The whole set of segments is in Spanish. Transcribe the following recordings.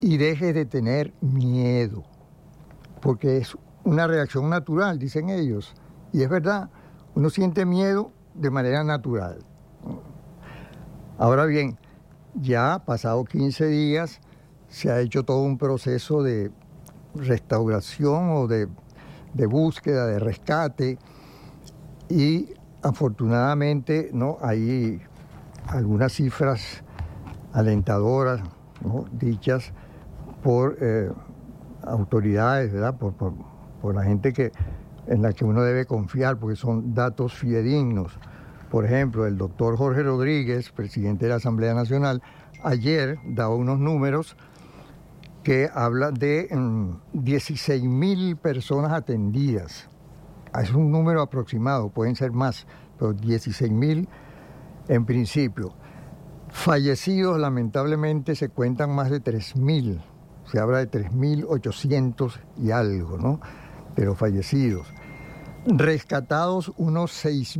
y deje de tener miedo, porque es una reacción natural, dicen ellos, y es verdad, uno siente miedo de manera natural. Ahora bien, ya pasado 15 días se ha hecho todo un proceso de restauración o de búsqueda, de rescate, y afortunadamente, ¿no?, hay algunas cifras alentadoras, ¿no?, dichas por autoridades, ¿verdad?, por la gente en la que uno debe confiar, porque son datos fidedignos. Por ejemplo, el doctor Jorge Rodríguez, presidente de la Asamblea Nacional, ayer daba unos números que habla de 16.000 personas atendidas. Es un número aproximado, pueden ser más, pero 16.000 en principio. Fallecidos, lamentablemente, se cuentan más de 3.000. Se habla de 3.800 y algo, ¿no?, de los fallecidos. Rescatados unos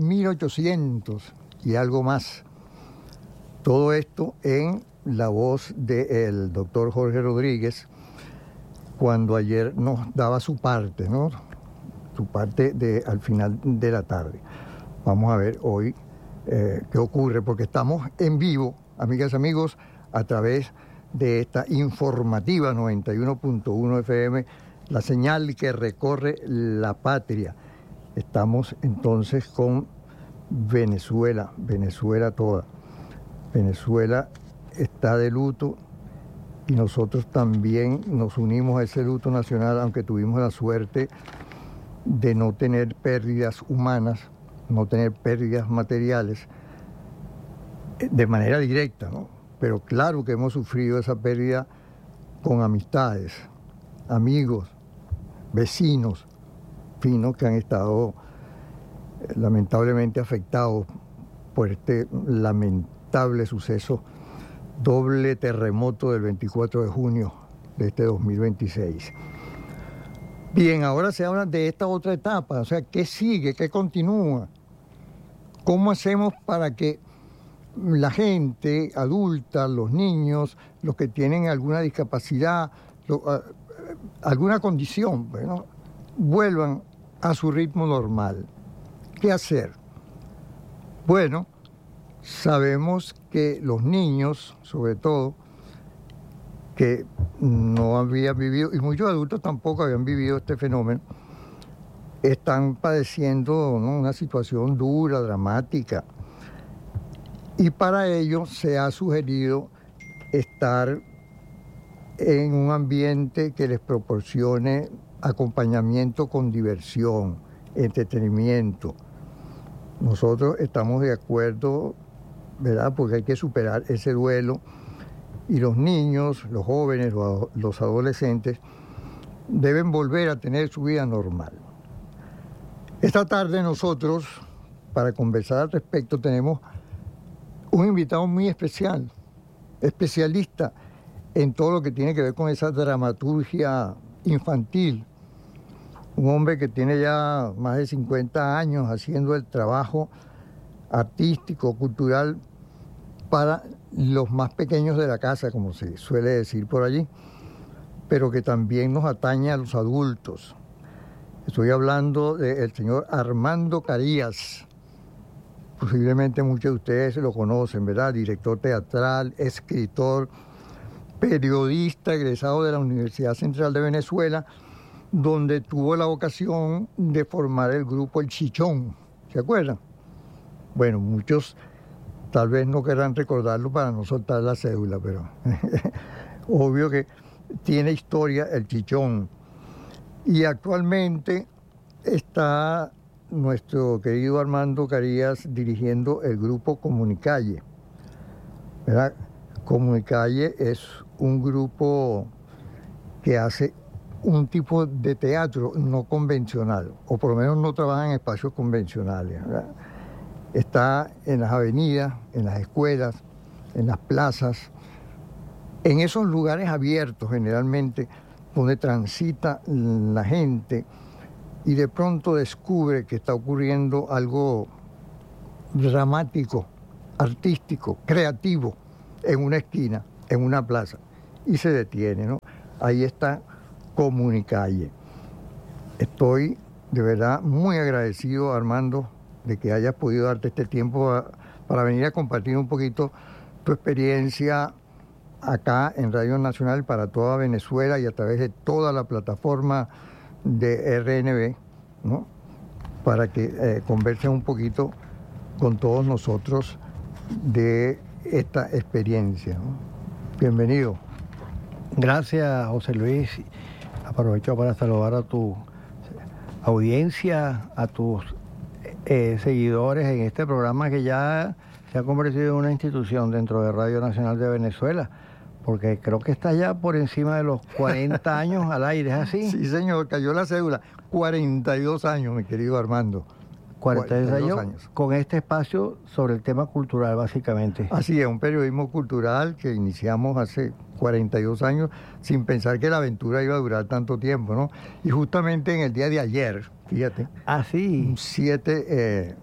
6.800 y algo más. Todo esto en la voz del doctor Jorge Rodríguez, cuando ayer nos daba su parte, ¿no?, su parte al final de la tarde. Vamos a ver hoy qué ocurre, porque estamos en vivo, amigas y amigos, a través de esta informativa 91.1 FM, la señal que recorre la patria. Estamos entonces con Venezuela toda. Venezuela está de luto y nosotros también nos unimos a ese luto nacional, aunque tuvimos la suerte de no tener pérdidas humanas, no tener pérdidas materiales de manera directa, ¿no? Pero claro que hemos sufrido esa pérdida con amistades, amigos, vecinos, finos que han estado lamentablemente afectados por este lamentable suceso, doble terremoto del 24 de junio de este 2026. Bien, ahora se habla de esta otra etapa, o sea, ¿qué sigue? ¿Qué continúa? ¿Cómo hacemos para que la gente adulta, los niños, los que tienen alguna discapacidad, alguna condición, bueno, vuelvan a su ritmo normal? ¿Qué hacer? Bueno, sabemos que los niños, sobre todo, que no habían vivido, y muchos adultos tampoco habían vivido este fenómeno, están padeciendo, ¿no?, una situación dura, dramática. Y para ello se ha sugerido estar en un ambiente que les proporcione acompañamiento con diversión, entretenimiento. Nosotros estamos de acuerdo, ¿verdad?, porque hay que superar ese duelo, y los niños, los jóvenes, los adolescentes deben volver a tener su vida normal. Esta tarde nosotros, para conversar al respecto, tenemos un invitado muy especial, especialista en todo lo que tiene que ver con esa dramaturgia infantil. Un hombre que tiene ya más de 50 años haciendo el trabajo artístico, cultural, para los más pequeños de la casa, como se suele decir por allí, pero que también nos atañe a los adultos. Estoy hablando del señor Armando Carías. Posiblemente muchos de ustedes lo conocen, ¿verdad? Director teatral, escritor, periodista egresado de la Universidad Central de Venezuela, donde tuvo la ocasión de formar el grupo El Chichón. ¿Se acuerdan? Bueno, muchos tal vez no querrán recordarlo para no soltar la cédula, pero obvio que tiene historia El Chichón. Y actualmente está nuestro querido Armando Carías dirigiendo el grupo Comunicalle, ¿verdad? Comunicalle es un grupo que hace un tipo de teatro no convencional, o por lo menos no trabaja en espacios convencionales, ¿verdad? Está en las avenidas, en las escuelas, en las plazas, en esos lugares abiertos generalmente, donde transita la gente y de pronto descubre que está ocurriendo algo dramático, artístico, creativo, en una esquina, en una plaza. y se detiene, ¿no? Ahí está Comunicalle. Estoy de verdad muy agradecido, Armando, de que hayas podido darte este tiempo para venir a compartir un poquito tu experiencia acá en Radio Nacional para toda Venezuela y a través de toda la plataforma de RNB, ¿no? Para que conversen un poquito con todos nosotros de esta experiencia, ¿no? Bienvenido. Gracias, José Luis. Aprovecho para saludar a tu audiencia, a tus seguidores en este programa que ya se ha convertido en una institución dentro de Radio Nacional de Venezuela, porque creo que está ya por encima de los 40 años al aire, ¿es así? Sí, señor, cayó la cédula. 42 años, mi querido Armando. 42 años con este espacio sobre el tema cultural, básicamente. Así es, un periodismo cultural que iniciamos hace 42 años sin pensar que la aventura iba a durar tanto tiempo, ¿no? Y justamente en el día de ayer, fíjate. Ah, sí. El 7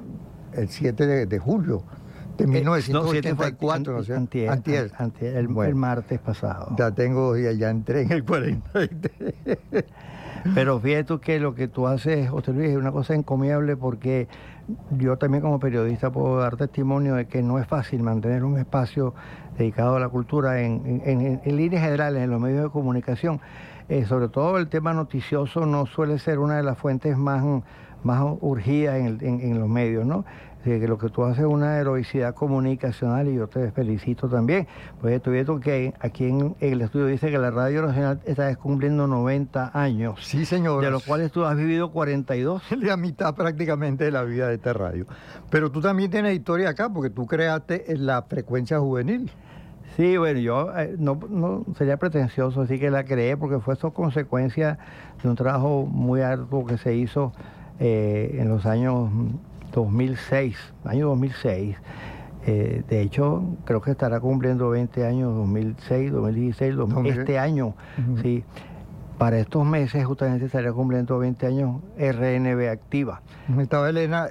de julio de 1984, ¿no? Antier, el martes pasado. Ya tengo 2 días, ya entré en el 43. Pero fíjate tú que lo que tú haces, José Luis, es una cosa encomiable, porque yo también como periodista puedo dar testimonio de que no es fácil mantener un espacio dedicado a la cultura en líneas generales, en los medios de comunicación. Sobre todo el tema noticioso no suele ser una de las fuentes más urgidas en los medios, ¿no? Que lo que tú haces es una heroicidad comunicacional y yo te felicito también. Pues estoy viendo que aquí en el estudio dice que la Radio Nacional está cumpliendo 90 años. Sí, señor. De los cuales tú has vivido 42. La mitad prácticamente de la vida de esta radio. Pero tú también tienes historia acá porque tú creaste la frecuencia juvenil. Sí, bueno, yo no sería pretencioso decir que la creé, porque fue eso consecuencia de un trabajo muy arduo que se hizo en los años 2006, año 2006. De hecho, creo que estará cumpliendo 20 años, 2006, 2016, este año, sí. Para estos meses justamente estaría cumpliendo 20 años RNB Activa. Estaba Elena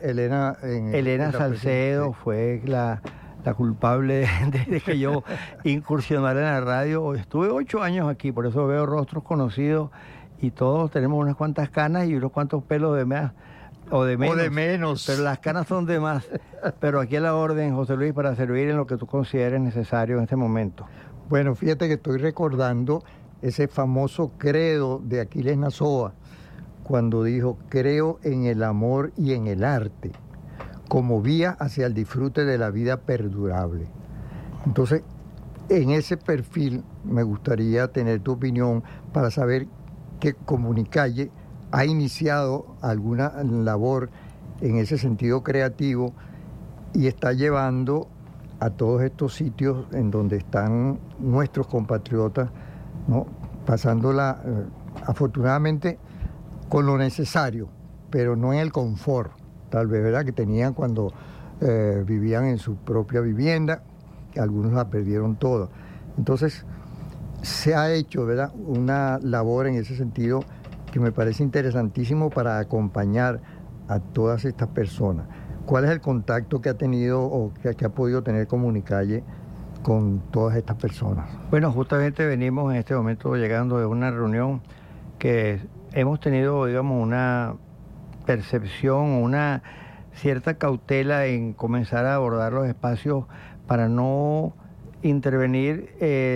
Salcedo, fue la culpable de que yo incursionara en la radio. Estuve 8 años aquí, por eso veo rostros conocidos y todos tenemos unas cuantas canas y unos cuantos pelos de más. O de menos. Pero las canas son de más. Pero aquí a la orden, José Luis, para servir en lo que tú consideres necesario en este momento. Bueno, fíjate que estoy recordando ese famoso credo de Aquiles Nazoa, cuando dijo: creo en el amor y en el arte, como vía hacia el disfrute de la vida perdurable. Entonces, en ese perfil me gustaría tener tu opinión para saber que Comunicalle ha iniciado alguna labor en ese sentido creativo y está llevando a todos estos sitios en donde están nuestros compatriotas, ¿no? Pasándola afortunadamente con lo necesario, pero no en el confort, tal vez, ¿verdad?, que tenían cuando vivían en su propia vivienda, que algunos la perdieron toda. Entonces, se ha hecho, ¿verdad?, una labor en ese sentido que me parece interesantísimo para acompañar a todas estas personas. ¿Cuál es el contacto que ha tenido o que ha podido tener Comunicalle con todas estas personas? Bueno, justamente venimos en este momento llegando de una reunión que hemos tenido, digamos, una percepción, una cierta cautela en comenzar a abordar los espacios para no intervenir,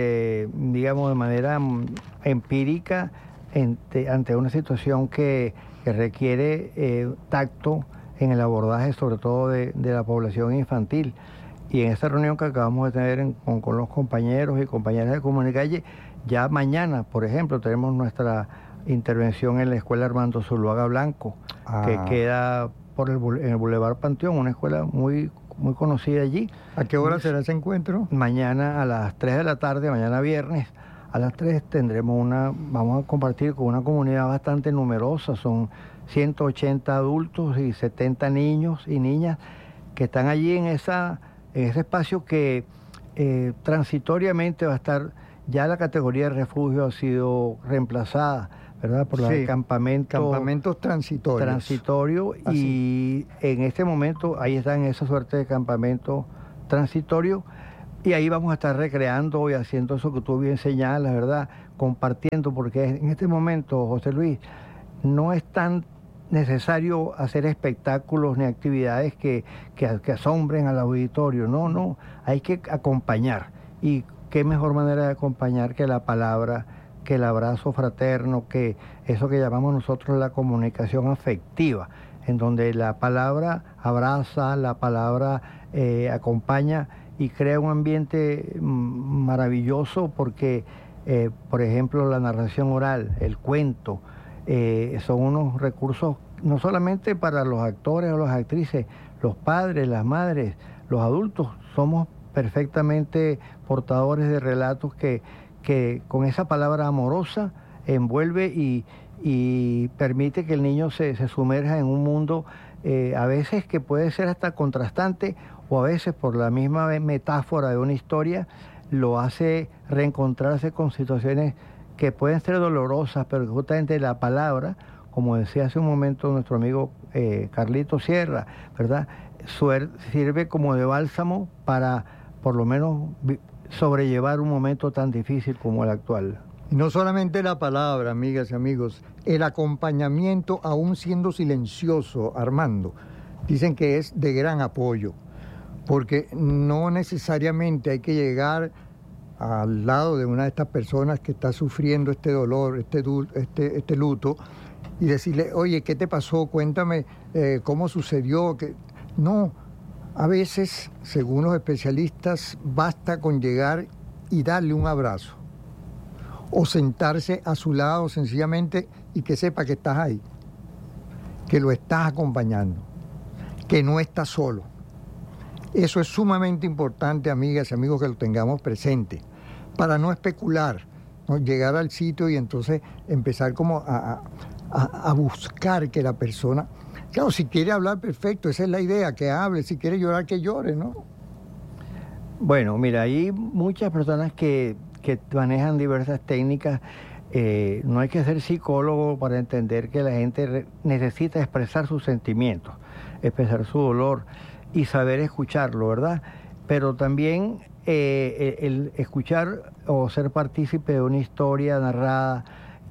digamos, de manera empírica ante una situación que requiere tacto en el abordaje, sobre todo de la población infantil. Y en esta reunión que acabamos de tener con los compañeros y compañeras de Comunicalle, ya mañana, por ejemplo, tenemos nuestra intervención en la Escuela Armando Zuluaga Blanco, que queda en el Boulevard Panteón, una escuela muy conocida allí. ¿A qué hora será ese encuentro? Mañana a las 3 de la tarde, mañana viernes. A las 3 vamos a compartir con una comunidad bastante numerosa, son 180 adultos y 70 niños y niñas que están allí en ese espacio que transitoriamente va a estar, ya la categoría de refugio ha sido reemplazada, ¿verdad?, por el campamentos transitorios. Y en este momento ahí están esa suerte de campamento transitorio, Y ahí vamos a estar recreando y haciendo eso que tú bien señalas, ¿verdad? Compartiendo, porque en este momento, José Luis, no es tan necesario hacer espectáculos ni actividades que asombren al auditorio. No, hay que acompañar. Y qué mejor manera de acompañar que la palabra, que el abrazo fraterno, que eso que llamamos nosotros la comunicación afectiva, en donde la palabra abraza, la palabra acompaña y crea un ambiente maravilloso porque, por ejemplo, la narración oral, el cuento, son unos recursos no solamente para los actores o las actrices, los padres, las madres, los adultos, somos perfectamente portadores de relatos que con esa palabra amorosa envuelve y permite que el niño se sumerja en un mundo a veces que puede ser hasta contrastante o a veces por la misma metáfora de una historia lo hace reencontrarse con situaciones que pueden ser dolorosas, pero que justamente la palabra, como decía hace un momento nuestro amigo Carlito Sierra, ¿verdad? Sirve como de bálsamo para por lo menos sobrellevar un momento tan difícil como el actual. Y no solamente la palabra, amigas y amigos, el acompañamiento, aún siendo silencioso, Armando, dicen que es de gran apoyo, porque no necesariamente hay que llegar al lado de una de estas personas que está sufriendo este dolor, este luto, y decirle, oye, ¿qué te pasó? Cuéntame cómo sucedió. No, a veces, según los especialistas, basta con llegar y darle un abrazo, o sentarse a su lado sencillamente y que sepa que estás ahí, que lo estás acompañando, que no estás solo. Eso es sumamente importante, amigas y amigos, que lo tengamos presente, para no especular, ¿no? Llegar al sitio y entonces empezar como a buscar que la persona... Claro, si quiere hablar, perfecto, esa es la idea, que hable, si quiere llorar, que llore, ¿no? Bueno, mira, hay muchas personas que manejan diversas técnicas. No hay que ser psicólogo para entender que la gente necesita expresar sus sentimientos, expresar su dolor y saber escucharlo, ¿verdad? Pero también el escuchar o ser partícipe de una historia narrada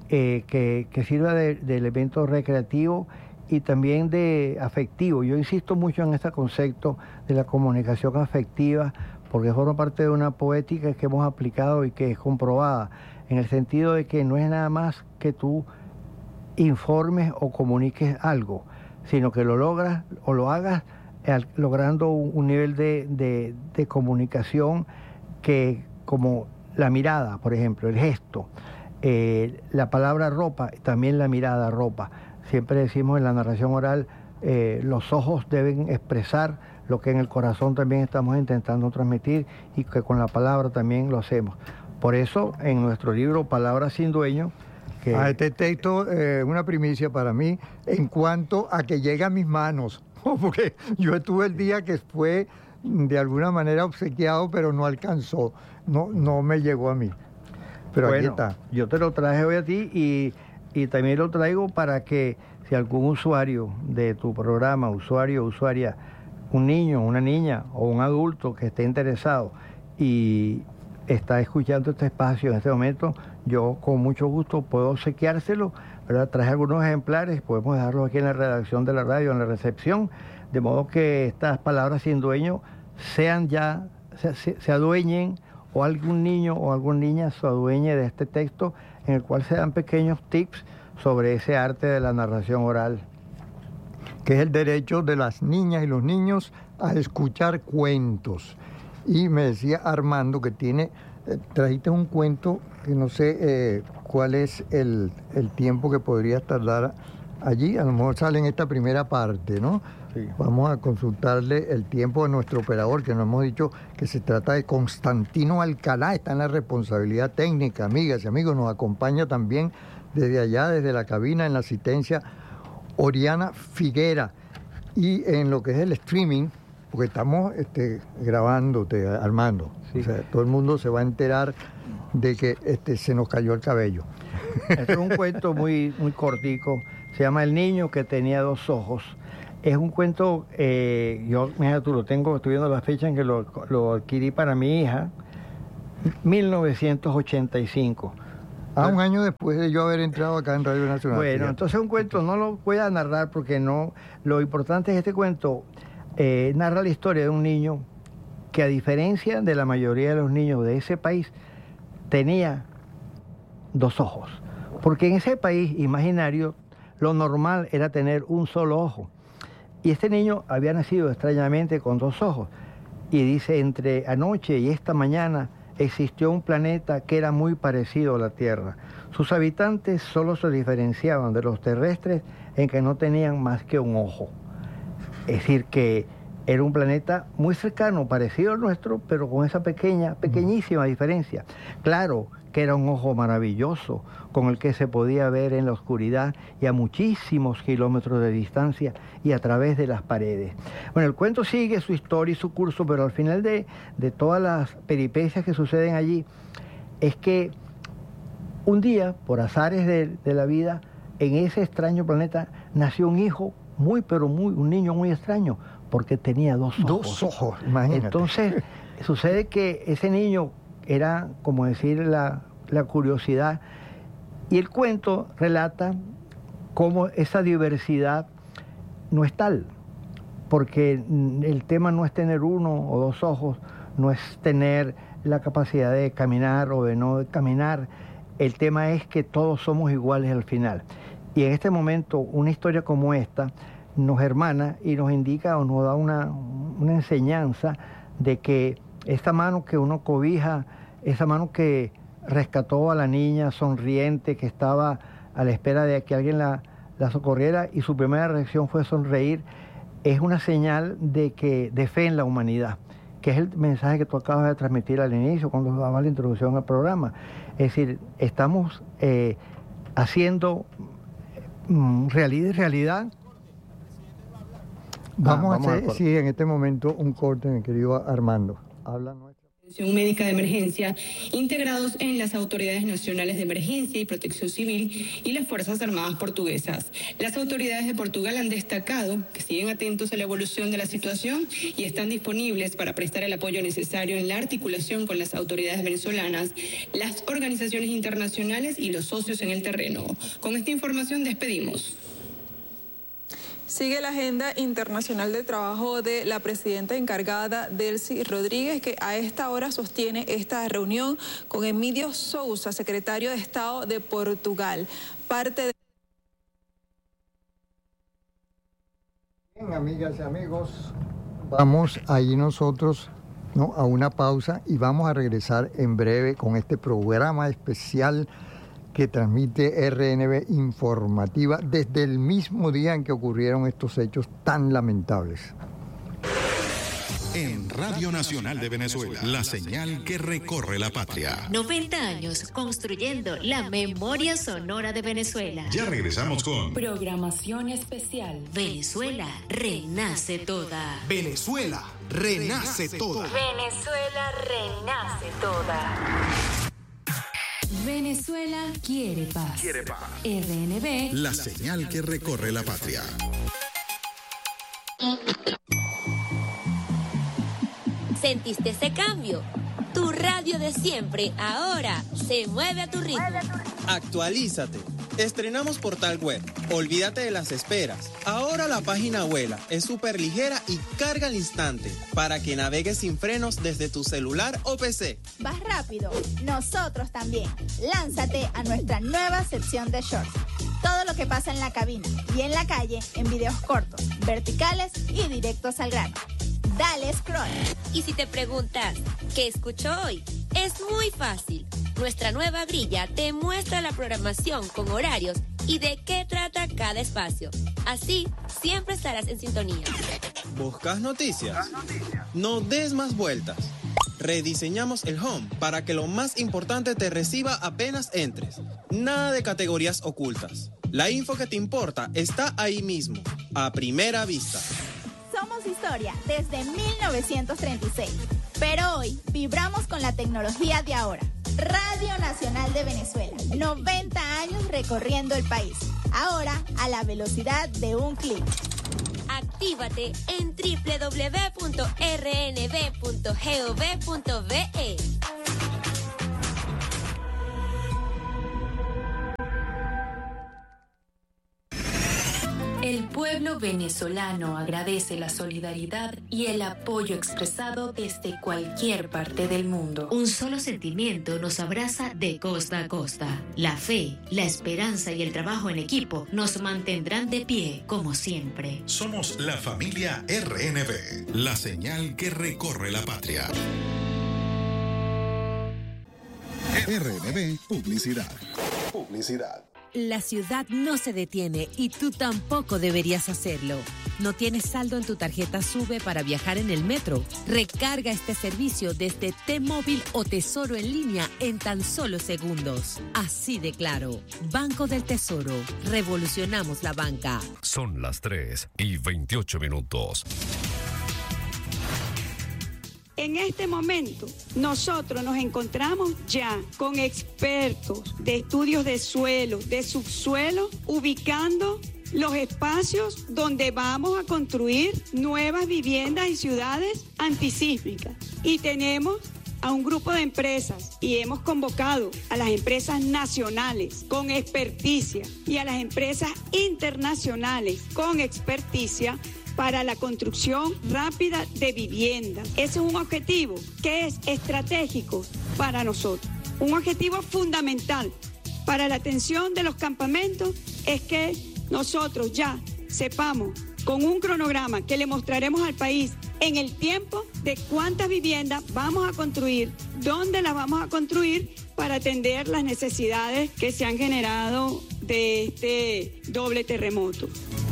que sirva de elemento recreativo y también de afectivo. Yo insisto mucho en este concepto de la comunicación afectiva porque forma parte de una poética que hemos aplicado y que es comprobada, en el sentido de que no es nada más que tú informes o comuniques algo, sino que lo logras o lo hagas logrando un nivel de comunicación que, como la mirada, por ejemplo, el gesto, la palabra ropa, también la mirada ropa. Siempre decimos en la narración oral, los ojos deben expresar lo que en el corazón también estamos intentando transmitir y que con la palabra también lo hacemos. Por eso, en nuestro libro Palabras sin Dueño... este texto es una primicia para mí en cuanto a que llega a mis manos, porque yo estuve el día que fue de alguna manera obsequiado, pero no alcanzó, no me llegó a mí. Pero bueno, aquí está. Yo te lo traje hoy a ti y también lo traigo para que si algún usuario de tu programa, usuario o usuaria, un niño, una niña o un adulto que esté interesado y está escuchando este espacio en este momento, yo con mucho gusto puedo obsequiárselo, ¿verdad? Traje algunos ejemplares, podemos dejarlos aquí en la redacción de la radio, en la recepción, de modo que estas palabras sin dueño sean ya, se adueñen, o algún niño o alguna niña se adueñe de este texto en el cual se dan pequeños tips sobre ese arte de la narración oral. Que es el derecho de las niñas y los niños a escuchar cuentos. Y me decía Armando que trajiste un cuento que no sé cuál es el tiempo que podrías tardar allí. A lo mejor sale en esta primera parte, ¿no? Sí. Vamos a consultarle el tiempo a nuestro operador, que nos hemos dicho que se trata de Constantino Alcalá, está en la responsabilidad técnica, amigas y amigos. Nos acompaña también desde allá, desde la cabina, en la asistencia, Oriana Figuera. Y en lo que es el streaming, porque estamos grabándote, Armando. Sí. O sea, todo el mundo se va a enterar de que se nos cayó el cabello. Este es un cuento muy, muy cortico. Se llama El niño que tenía dos ojos. Es un cuento, yo, mira tú, estoy viendo la fecha en que lo adquirí para mi hija, 1985. Un año después de yo haber entrado acá en Radio Nacional. Bueno, fíjate. entonces un cuento, no lo voy a narrar porque no, lo importante es este cuento, narra la historia de un niño que, a diferencia de la mayoría de los niños de ese país, tenía 2 ojos. Porque en ese país imaginario, lo normal era tener un solo ojo. Y este niño había nacido extrañamente con 2 ojos. Y dice, entre anoche y esta mañana existió un planeta que era muy parecido a la Tierra. Sus habitantes solo se diferenciaban de los terrestres en que no tenían más que un ojo. Es decir, que era un planeta muy cercano, parecido al nuestro, pero con esa pequeñísima diferencia. Claro que era un ojo maravilloso, con el que se podía ver en la oscuridad y a muchísimos kilómetros de distancia y a través de las paredes. Bueno, el cuento sigue su historia y su curso, pero al final de todas las peripecias que suceden allí, es que un día, por azares de la vida, en ese extraño planeta nació un hijo un niño muy extraño, porque tenía 2 ojos. 2 ojos, imagínate. Entonces, sucede que ese niño era, como decir, la curiosidad. Y el cuento relata cómo esa diversidad no es tal, porque el tema no es tener 1 o 2 ojos, no es tener la capacidad de caminar o de no caminar. El tema es que todos somos iguales al final. Y en este momento, una historia como esta nos hermana y nos indica o nos da una enseñanza de que esta mano que uno cobija, esa mano que rescató a la niña sonriente que estaba a la espera de que alguien la socorriera y su primera reacción fue sonreír, es una señal de fe en la humanidad, que es el mensaje que tú acabas de transmitir al inicio cuando daba la introducción al programa. Es decir, estamos haciendo realidad. Vamos a hacer, sí, en este momento un corte, mi querido Armando. Habla nuestra atención médica de emergencia, integrados en las autoridades nacionales de emergencia y protección civil y las Fuerzas Armadas portuguesas. Las autoridades de Portugal han destacado que siguen atentos a la evolución de la situación y están disponibles para prestar el apoyo necesario en la articulación con las autoridades venezolanas, las organizaciones internacionales y los socios en el terreno. Con esta información despedimos. Sigue la agenda internacional de trabajo de la presidenta encargada, Delcy Rodríguez, que a esta hora sostiene esta reunión con Emílio Sousa, secretario de Estado de Portugal. Bien, amigas y amigos, vamos ahí nosotros, ¿no?, a una pausa y vamos a regresar en breve con este programa especial que transmite RNB Informativa desde el mismo día en que ocurrieron estos hechos tan lamentables. En Radio Nacional de Venezuela, la señal que recorre la patria. 90 años construyendo la memoria sonora de Venezuela. Ya regresamos con programación especial. Venezuela renace toda. Venezuela renace toda. Venezuela renace toda. Venezuela quiere paz. Quiere paz. RNB, la señal que recorre la patria. ¿Sentiste ese cambio? Tu radio de siempre ahora se mueve a tu ritmo. Actualízate. Estrenamos portal web. Olvídate de las esperas. Ahora la página vuela, es súper ligera y carga al instante para que navegues sin frenos desde tu celular o PC. ¿Vas rápido? Nosotros también. Lánzate a nuestra nueva sección de shorts. Todo lo que pasa en la cabina y en la calle en videos cortos, verticales y directos al grano. Dale scroll. Y si te preguntas, ¿qué escucho hoy? Es muy fácil. Nuestra nueva grilla te muestra la programación con horarios y de qué trata cada espacio. Así, siempre estarás en sintonía. ¿Buscas noticias? No des más vueltas. Rediseñamos el home para que lo más importante te reciba apenas entres. Nada de categorías ocultas. La info que te importa está ahí mismo, a primera vista. Somos historia desde 1936, pero hoy vibramos con la tecnología de ahora. Radio Nacional de Venezuela, 90 años recorriendo el país, ahora a la velocidad de un clic. Actívate en www.rnb.gov.be. El pueblo venezolano agradece la solidaridad y el apoyo expresado desde cualquier parte del mundo. Un solo sentimiento nos abraza de costa a costa. La fe, la esperanza y el trabajo en equipo nos mantendrán de pie como siempre. Somos la familia RNB, la señal que recorre la patria. RNB Publicidad. Publicidad. La ciudad no se detiene y tú tampoco deberías hacerlo. ¿No tienes saldo en tu tarjeta SUBE para viajar en el metro? Recarga este servicio desde T-Móvil o Tesoro en línea en tan solo segundos. Así de claro. Banco del Tesoro. Revolucionamos la banca. Son las 3:28. En este momento, nosotros nos encontramos ya con expertos de estudios de suelo, de subsuelo, ubicando los espacios donde vamos a construir nuevas viviendas y ciudades antisísmicas. Y tenemos a un grupo de empresas y hemos convocado a las empresas nacionales con experticia y a las empresas internacionales con experticia para la construcción rápida de viviendas. Ese es un objetivo que es estratégico para nosotros. Un objetivo fundamental para la atención de los campamentos es que nosotros ya sepamos con un cronograma que le mostraremos al país en el tiempo de cuántas viviendas vamos a construir, dónde las vamos a construir para atender las necesidades que se han generado de este doble terremoto.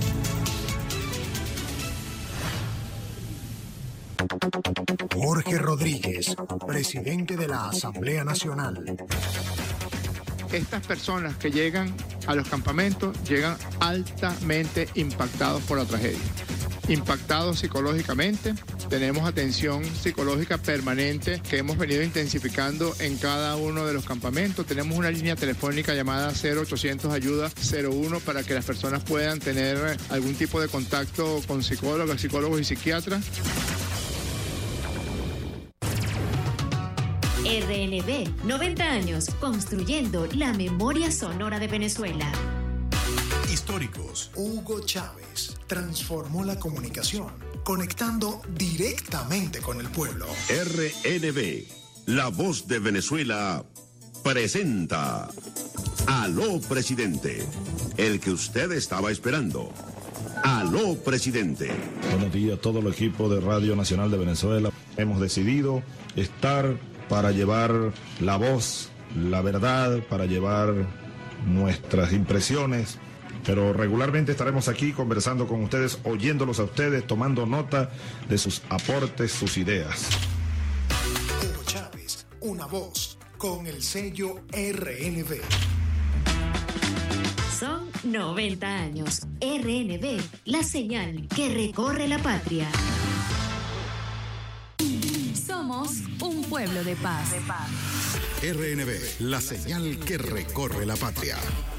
Jorge Rodríguez, presidente de la Asamblea Nacional. Estas personas que llegan a los campamentos llegan altamente impactados por la tragedia, impactados psicológicamente. Tenemos atención psicológica permanente que hemos venido intensificando en cada uno de los campamentos. Tenemos una línea telefónica llamada 0800 Ayuda 01 para que las personas puedan tener algún tipo de contacto con psicólogos y psiquiatras. RNB, 90 años construyendo la memoria sonora de Venezuela. Históricos. Hugo Chávez transformó la comunicación, conectando directamente con el pueblo. RNB, la voz de Venezuela, presenta Aló Presidente, el que usted estaba esperando. Aló Presidente. Buenos días a todo el equipo de Radio Nacional de Venezuela. Hemos decidido estar para llevar la voz, la verdad, para llevar nuestras impresiones, pero regularmente estaremos aquí conversando con ustedes, oyéndolos a ustedes, tomando nota de sus aportes, sus ideas. Hugo Chávez, una voz con el sello RNB. Son 90 años. RNB, la señal que recorre la patria. Somos un pueblo de paz. RNB, la señal que recorre la patria.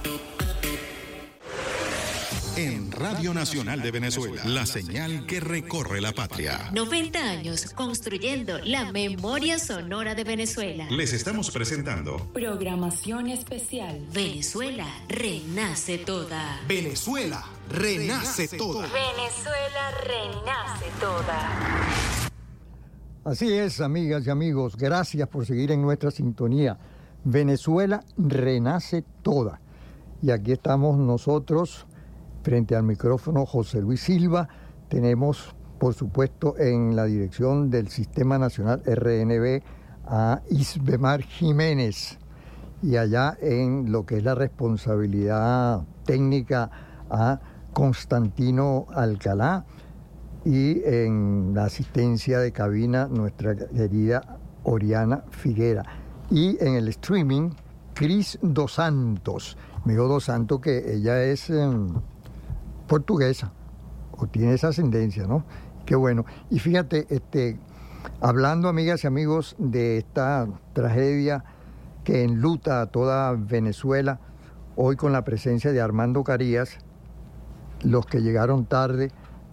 En Radio Nacional de Venezuela, la señal que recorre la patria. 90 años construyendo la memoria sonora de Venezuela. Les estamos presentando Programación especial. Venezuela renace toda. Venezuela renace toda. Venezuela renace toda. Así es, amigas y amigos, gracias por seguir en nuestra sintonía. Venezuela renace toda. Y aquí estamos nosotros, frente al micrófono José Luis Silva. Tenemos, por supuesto, en la dirección del Sistema Nacional RNB a Isbemar Jiménez. Y allá en lo que es la responsabilidad técnica a Constantino Alcalá. Y en la asistencia de cabina nuestra querida Oriana Figuera. Y en el streaming, Cris Dos Santos. Me dijo Dos Santos que ella es portuguesa, o tiene esa ascendencia, ¿no? Qué bueno. Y fíjate, hablando, amigas y amigos, de esta tragedia que enluta a toda Venezuela, hoy con la presencia de Armando Carías, los que llegaron tarde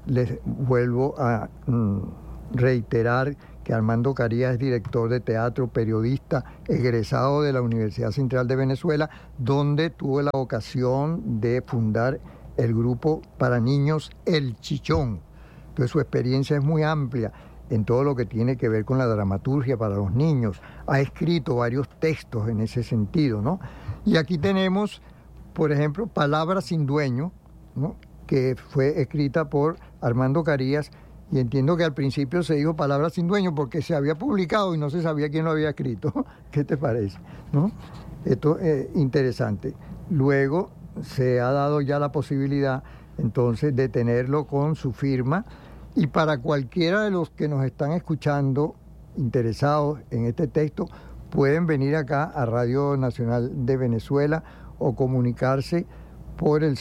les vuelvo a reiterar que Armando Carías es director de teatro, periodista, egresado de la Universidad Central de Venezuela, donde tuvo la ocasión de fundar el grupo para niños El Chichón. Entonces su experiencia es muy amplia en todo lo que tiene que ver con la dramaturgia para los niños. Ha escrito varios textos en ese sentido, ¿no? Y aquí tenemos, por ejemplo, Palabras sin dueño, ¿no?, que fue escrita por Armando Carías, y entiendo que al principio se dijo Palabras sin dueño porque se había publicado y no se sabía quién lo había escrito. ¿Qué te parece? ¿No? Esto es interesante. Luego se ha dado ya la posibilidad entonces de tenerlo con su firma, y para cualquiera de los que nos están escuchando interesados en este texto pueden venir acá a Radio Nacional de Venezuela o comunicarse por el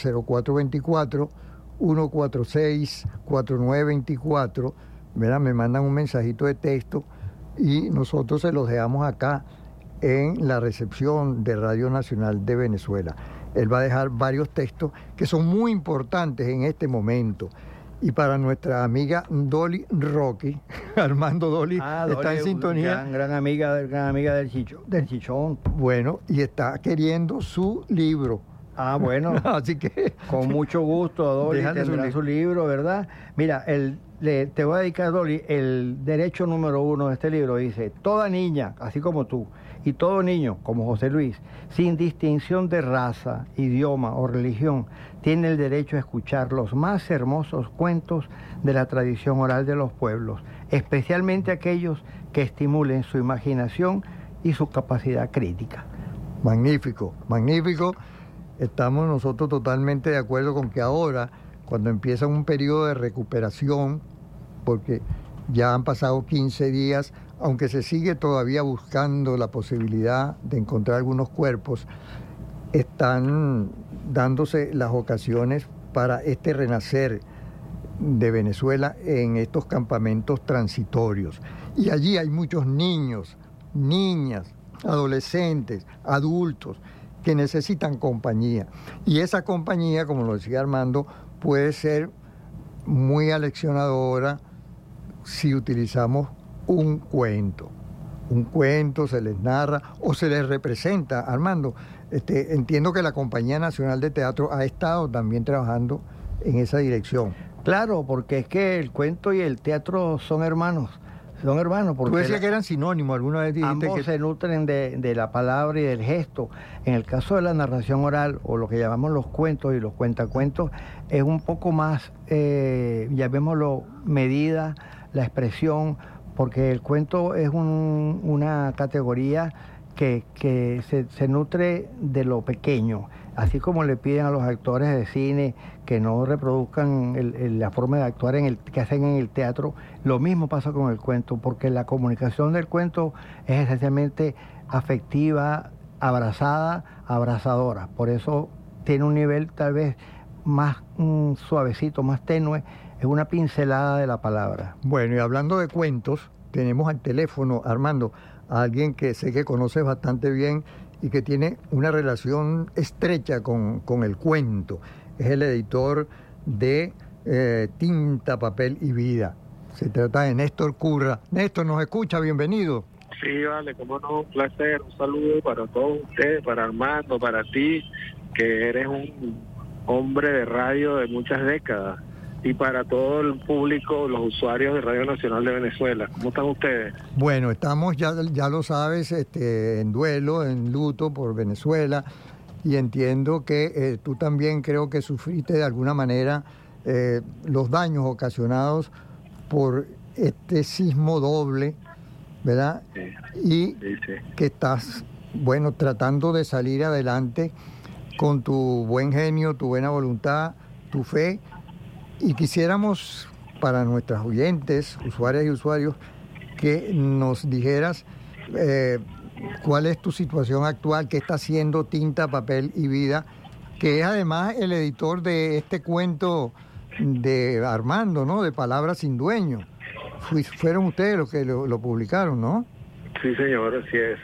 0424-146-4924, ¿verdad? Me mandan un mensajito de texto y nosotros se los dejamos acá en la recepción de Radio Nacional de Venezuela. Él va a dejar varios textos que son muy importantes en este momento. Y para nuestra amiga Dolly Rocky, Armando Dolly está en sintonía. Gran amiga del Chichón. Bueno, y está queriendo su libro. Ah, bueno. Así que con mucho gusto, Dolly tendrá su libro, ¿verdad? Mira, te voy a dedicar, Dolly, el derecho número 1 de este libro. Dice: toda niña, así como tú, y todo niño, como José Luis, sin distinción de raza, idioma o religión, tiene el derecho a escuchar los más hermosos cuentos de la tradición oral de los pueblos, especialmente aquellos que estimulen su imaginación y su capacidad crítica. Magnífico, magnífico. Estamos nosotros totalmente de acuerdo con que ahora, cuando empieza un periodo de recuperación, porque ya han pasado 15 días, aunque se sigue todavía buscando la posibilidad de encontrar algunos cuerpos, están dándose las ocasiones para este renacer de Venezuela en estos campamentos transitorios. Y allí hay muchos niños, niñas, adolescentes, adultos, que necesitan compañía. Y esa compañía, como lo decía Armando, puede ser muy aleccionadora si utilizamos un cuento. Un cuento se les narra o se les representa. Armando, entiendo que la Compañía Nacional de Teatro ha estado también trabajando en esa dirección. Claro, porque es que el cuento y el teatro son hermanos. Son hermanos. Porque tú decías que eran sinónimos, alguna vez dijiste ambos que se nutren de la palabra y del gesto. En el caso de la narración oral, o lo que llamamos los cuentos y los cuentacuentos, es un poco más, llamémoslo, medida, la expresión, porque el cuento es una categoría que se nutre de lo pequeño, así como le piden a los actores de cine que no reproduzcan la forma de actuar que hacen en el teatro. Lo mismo pasa con el cuento, porque la comunicación del cuento es esencialmente afectiva, abrazadora. Por eso tiene un nivel tal vez más suavecito, más tenue, es una pincelada de la palabra. Bueno, y hablando de cuentos, tenemos al teléfono, Armando, a alguien que sé que conoces bastante bien y que tiene una relación estrecha con el cuento. Es el editor de Tinta, Papel y Vida. Se trata de Néstor Curra. Néstor, ¿nos escucha? Bienvenido. Sí, vale, cómo no, un placer. Un saludo para todos ustedes, para Armando, para ti, que eres un hombre de radio de muchas décadas, y para todo el público, los usuarios de Radio Nacional de Venezuela. ¿Cómo están ustedes? Bueno, estamos, ya lo sabes, en duelo, en luto por Venezuela, y entiendo que tú también creo que sufriste de alguna manera los daños ocasionados por este sismo doble, ¿verdad? Sí. Que estás, bueno, tratando de salir adelante con tu buen genio, tu buena voluntad, tu fe. Y quisiéramos, para nuestras oyentes, usuarias y usuarios, que nos dijeras cuál es tu situación actual, qué está haciendo Tinta, Papel y Vida, que es además el editor de este cuento de Armando, ¿no? De Palabras sin dueño. Fueron ustedes los que lo publicaron, ¿no? Sí, señor, así es.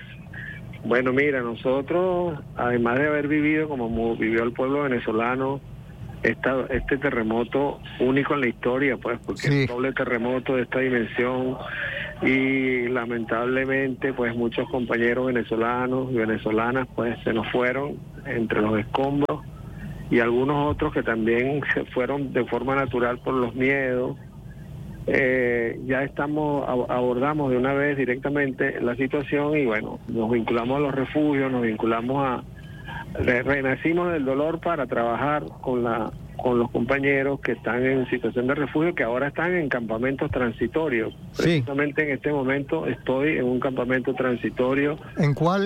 Bueno, mira, nosotros, además de haber vivido como vivió el pueblo venezolano, este terremoto único en la historia, pues, porque es un doble terremoto de esta dimensión, y lamentablemente pues muchos compañeros venezolanos y venezolanas pues se nos fueron entre los escombros, y algunos otros que también se fueron de forma natural por los miedos. Ya abordamos de una vez directamente la situación, y bueno, nos vinculamos a los refugios, renacimos del dolor para trabajar con los compañeros que están en situación de refugio, que ahora están en campamentos transitorios. Precisamente en este momento estoy en un campamento transitorio. ¿En cuál?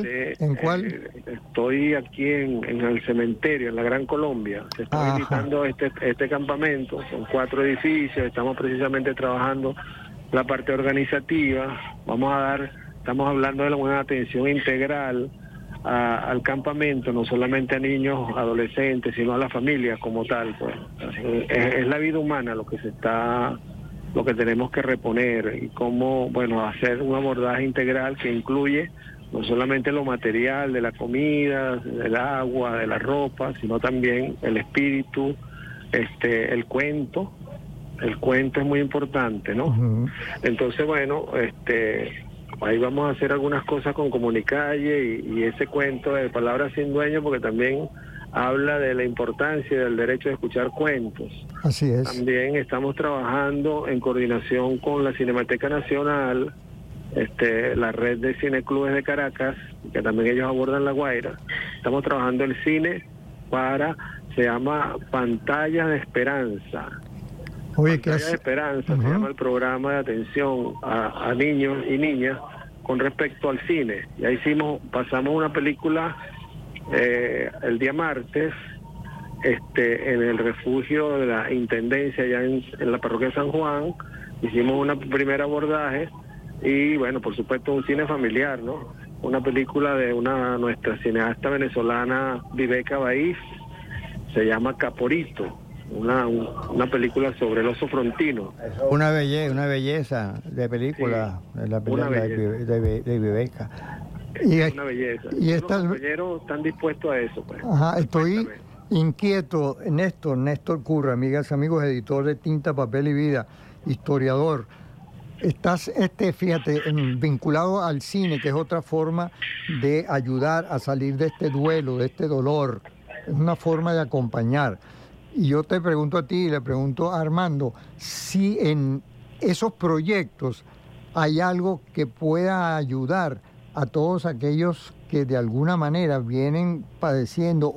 Estoy aquí en el cementerio, en la Gran Colombia. Se está visitando este campamento, son 4 edificios, estamos precisamente trabajando la parte organizativa, estamos hablando de una atención integral al campamento, no solamente a niños, adolescentes, sino a la familia como tal, pues. Es la vida humana lo que tenemos que reponer, y cómo, bueno, hacer un abordaje integral que incluye no solamente lo material de la comida, del agua, de la ropa, sino también el espíritu, el cuento. El cuento es muy importante, ¿no? Entonces, bueno, ahí vamos a hacer algunas cosas con Comunicalle y ese cuento de Palabras sin Dueño, porque también habla de la importancia del derecho de escuchar cuentos. Así es. También estamos trabajando en coordinación con la Cinemateca Nacional, la red de cineclubes de Caracas, que también ellos abordan La Guaira. Estamos trabajando el cine se llama Pantalla de Esperanza. Pantalla de Esperanza, se llama el programa de atención a niños y niñas con respecto al cine. Ya pasamos una película el día martes en el refugio de la Intendencia, allá en la parroquia de San Juan. Hicimos un primer abordaje y, bueno, por supuesto, un cine familiar, ¿no? Una película de nuestra cineasta venezolana, Viveca Baiz, se llama Caporito. Una película sobre el oso frontino. Una belleza de película, la película de Viveca. Una belleza. Y los compañeros están dispuestos a eso, pues. Estoy inquieto, Néstor Curra, amigas, amigos, editor de Tinta, Papel y Vida, historiador. Estás, fíjate, vinculado al cine, que es otra forma de ayudar a salir de este duelo, de este dolor. Es una forma de acompañar. Y yo te pregunto a ti y le pregunto a Armando, si en esos proyectos hay algo que pueda ayudar a todos aquellos que de alguna manera vienen padeciendo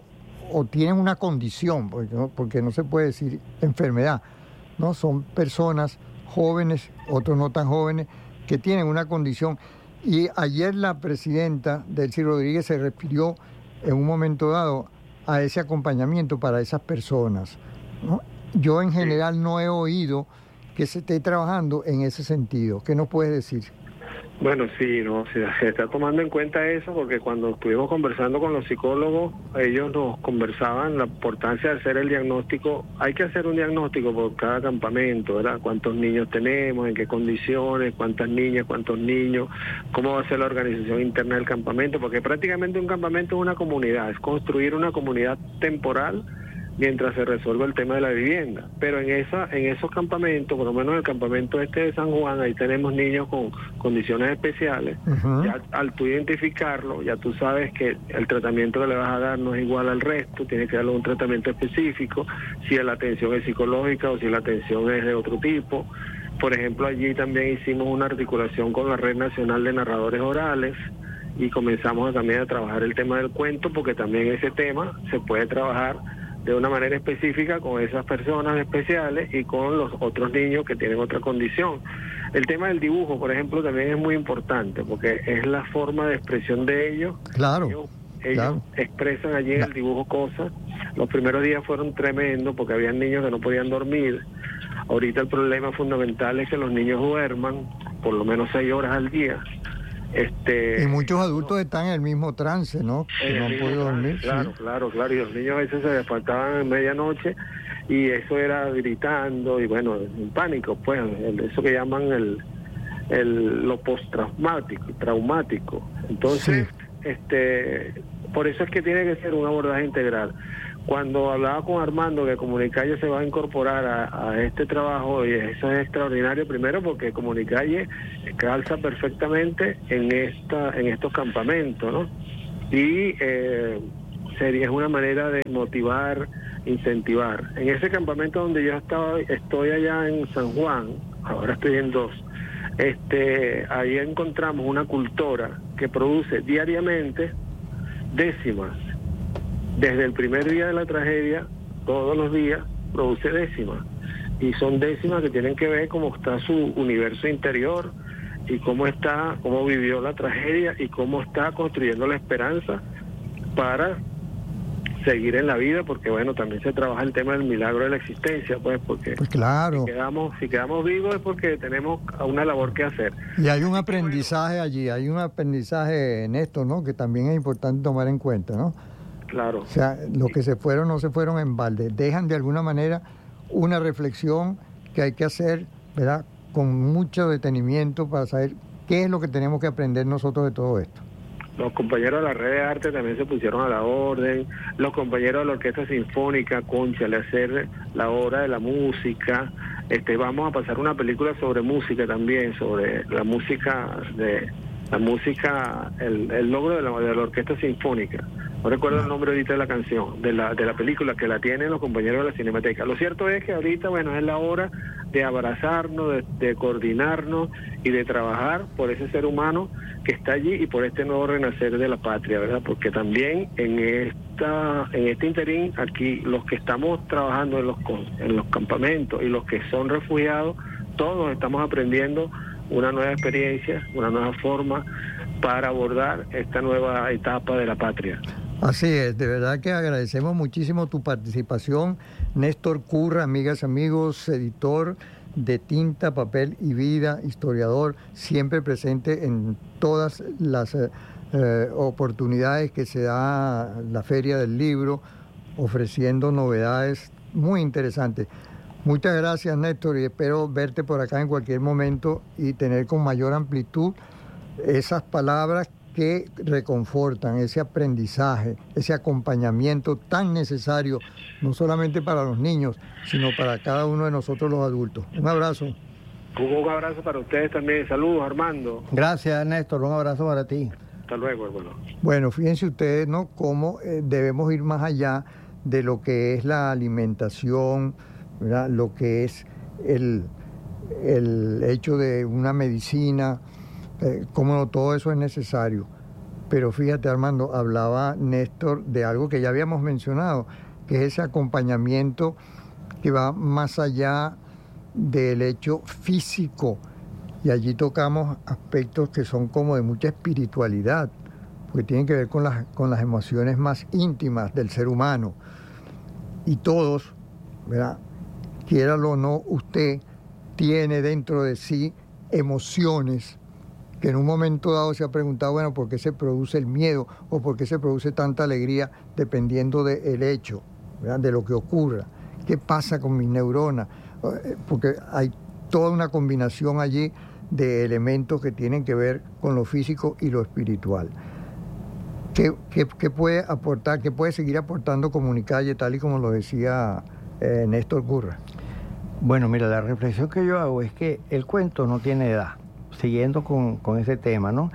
o tienen una condición, porque no se puede decir enfermedad, ¿no? Son personas jóvenes, otros no tan jóvenes, que tienen una condición. Y ayer la presidenta Delcy Rodríguez se refirió en un momento dado a ese acompañamiento para esas personas, ¿no? Yo en general no he oído que se esté trabajando en ese sentido. ¿Qué nos puedes decir? Bueno, sí, se está tomando en cuenta eso, porque cuando estuvimos conversando con los psicólogos, ellos nos conversaban la importancia de hacer el diagnóstico. Hay que hacer un diagnóstico por cada campamento, ¿verdad? Cuántos niños tenemos, en qué condiciones, cuántas niñas, cuántos niños, cómo va a ser la organización interna del campamento, porque prácticamente un campamento es una comunidad, es construir una comunidad temporal mientras se resuelve el tema de la vivienda. Pero en esos campamentos, por lo menos el campamento de San Juan, ahí tenemos niños con condiciones especiales. Ya al tú identificarlo, ya tú sabes que el tratamiento que le vas a dar no es igual al resto, tienes que darle un tratamiento específico, si la atención es psicológica o si la atención es de otro tipo. Por ejemplo, allí también hicimos una articulación con la Red Nacional de Narradores Orales y comenzamos también a trabajar el tema del cuento, porque también ese tema se puede trabajar de una manera específica con esas personas especiales y con los otros niños que tienen otra condición. El tema del dibujo, por ejemplo, también es muy importante, porque es la forma de expresión de ellos. Claro. Ellos expresan allí en el dibujo cosas. Los primeros días fueron tremendos porque había niños que no podían dormir. Ahorita el problema fundamental es que los niños duerman por lo menos 6 horas al día. Y muchos adultos están en el mismo trance, ¿no? Que no han podido dormir. Claro. Y los niños a veces se despertaban en medianoche y eso era gritando y, bueno, en pánico, pues, eso que llaman lo postraumático, traumático. Entonces, Por eso es que tiene que ser un abordaje integral. Cuando hablaba con Armando que Comunicalle se va a incorporar a este trabajo, y eso es extraordinario, primero porque Comunicalle calza perfectamente en estos campamentos, ¿no? Y es una manera de motivar, incentivar. En ese campamento donde yo estoy allá en San Juan, ahora estoy en 2, ahí encontramos una cultora que produce diariamente décimas. Desde el primer día de la tragedia, todos los días produce décimas. Y son décimas que tienen que ver cómo está su universo interior y cómo vivió la tragedia y cómo está construyendo la esperanza para seguir en la vida, porque bueno, también se trabaja el tema del milagro de la existencia, porque claro, si quedamos vivos es porque tenemos una labor que hacer. Y hay un aprendizaje allí, hay un aprendizaje en esto, ¿no?, que también es importante tomar en cuenta, ¿no? Claro. O sea, los que se fueron no se fueron en balde, dejan de alguna manera una reflexión que hay que hacer, ¿verdad?, con mucho detenimiento para saber qué es lo que tenemos que aprender nosotros de todo esto. Los compañeros de la Red de Arte también se pusieron a la orden, los compañeros de la Orquesta Sinfónica, Cónchale, hacer la obra de la música. Vamos a pasar una película sobre música también, sobre la música, el logro de la Orquesta Sinfónica. No recuerdo el nombre ahorita de la canción, de la película, que la tienen los compañeros de la Cinemateca. Lo cierto es que ahorita, bueno, es la hora de abrazarnos, de coordinarnos y de trabajar por ese ser humano que está allí y por este nuevo renacer de la patria, ¿verdad? Porque también en este interín, aquí los que estamos trabajando en los campamentos y los que son refugiados, todos estamos aprendiendo una nueva experiencia, una nueva forma para abordar esta nueva etapa de la patria. Así es, de verdad que agradecemos muchísimo tu participación, Néstor Curra, amigas, amigos, editor de Tinta, Papel y Vida, historiador, siempre presente en todas las oportunidades que se da la Feria del Libro, ofreciendo novedades muy interesantes. Muchas gracias, Néstor, y espero verte por acá en cualquier momento y tener con mayor amplitud esas palabras que reconfortan, ese aprendizaje, ese acompañamiento tan necesario, no solamente para los niños, sino para cada uno de nosotros los adultos. Un abrazo. Un abrazo para ustedes también. Saludos, Armando. Gracias, Néstor. Un abrazo para ti. Hasta luego, hermano. Bueno, fíjense ustedes, ¿no?, cómo debemos ir más allá de lo que es la alimentación, ¿verdad?, lo que es el hecho de una medicina. Cómo no, todo eso es necesario. Pero fíjate, Armando, hablaba Néstor de algo que ya habíamos mencionado, que es ese acompañamiento que va más allá del hecho físico. Y allí tocamos aspectos que son como de mucha espiritualidad, porque tienen que ver con las emociones más íntimas del ser humano. Y todos, ¿verdad?, quiéralo o no, usted tiene dentro de sí emociones que en un momento dado se ha preguntado, bueno, ¿por qué se produce el miedo o por qué se produce tanta alegría dependiendo del hecho, ¿verdad?, de lo que ocurra? ¿Qué pasa con mis neuronas? Porque hay toda una combinación allí de elementos que tienen que ver con lo físico y lo espiritual. ¿Qué puede aportar, qué puede seguir aportando Comunicalle, tal y como lo decía Néstor Curra? Bueno, mira, la reflexión que yo hago es que el cuento no tiene edad. Siguiendo con ese tema, ¿no?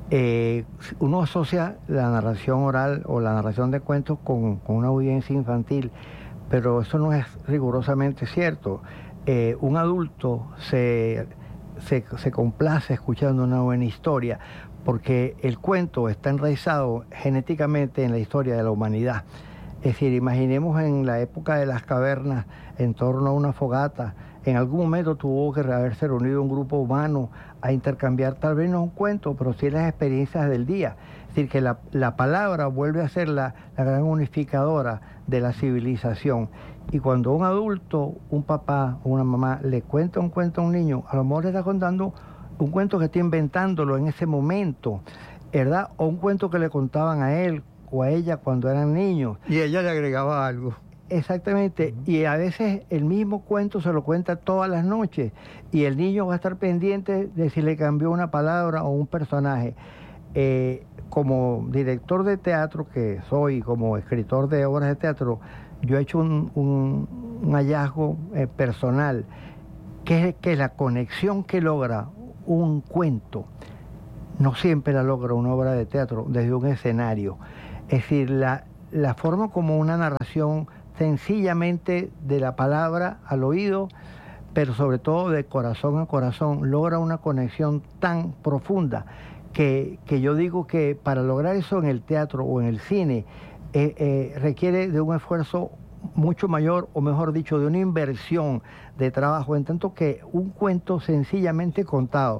Uno asocia la narración oral o la narración de cuentos con una audiencia infantil, pero eso no es rigurosamente cierto. Un adulto se complace escuchando una buena historia porque el cuento está enraizado genéticamente en la historia de la humanidad. Es decir, imaginemos en la época de las cavernas, en torno a una fogata, en algún momento tuvo que haberse reunido un grupo humano a intercambiar tal vez no un cuento, pero sí las experiencias del día. Es decir, que la palabra vuelve a ser la gran unificadora de la civilización. Y cuando un adulto, un papá o una mamá le cuenta un cuento a un niño, a lo mejor le está contando un cuento que está inventándolo en ese momento, ¿verdad? O un cuento que le contaban a él o a ella cuando eran niños. Y ella le agregaba algo. Exactamente, y a veces el mismo cuento se lo cuenta todas las noches y el niño va a estar pendiente de si le cambió una palabra o un personaje. como director de teatro que soy, como escritor de obras de teatro, yo he hecho un hallazgo personal, que es que la conexión que logra un cuento no siempre la logra una obra de teatro desde un escenario. Es decir, la forma como una narración sencillamente de la palabra al oído, pero sobre todo de corazón a corazón, logra una conexión tan profunda que yo digo que para lograr eso en el teatro o en el cine requiere de un esfuerzo mucho mayor, o mejor dicho, de una inversión de trabajo, en tanto que un cuento sencillamente contado.